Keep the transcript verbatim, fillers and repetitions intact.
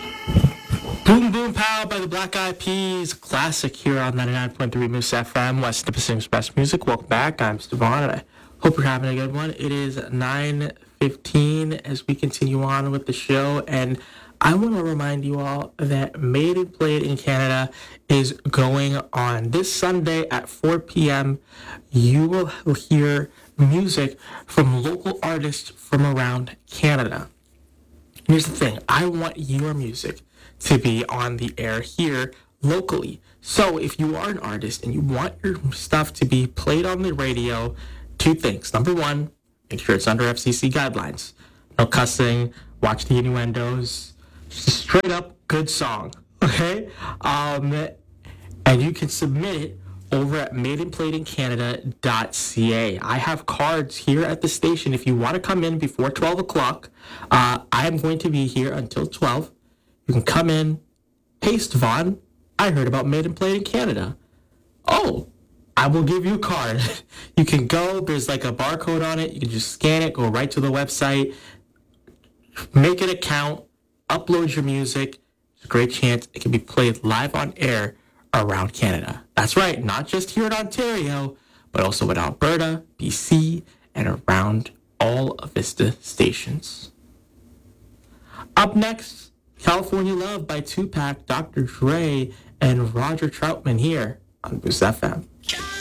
Boom Boom Pow by the Black Eyed Peas, classic here on ninety-nine point three Moose F M, West Pacific's best music. Welcome back. I'm Stevon, and I hope you're having a good one. It is nine fifteen as we continue on with the show, and I want to remind you all that Made and Played in Canada is going on this Sunday at four p.m. You will hear music from local artists from around Canada. Here's the thing. I want your music to be on the air here locally. So if you are an artist and you want your stuff to be played on the radio, two things. Number one, make sure it's under F C C guidelines. No cussing, watch the innuendos. Just a straight up good song, okay? Um, and you can submit it over at made and played in canada dot c a. I have cards here at the station. If you want to come in before twelve o'clock, uh, I am going to be here until twelve. You can come in. Hey, Stevon, I heard about Made and Played in Canada. Oh, I will give you a card. You can go. There's like a barcode on it. You can just scan it, go right to the website, make an account, upload your music. There's a great chance it can be played live on air around Canada. That's right, not just here in Ontario, but also in Alberta, B C, and around all of Vista stations. Up next, California Love by Tupac, Doctor Dre, and Roger Troutman here on Boost F M.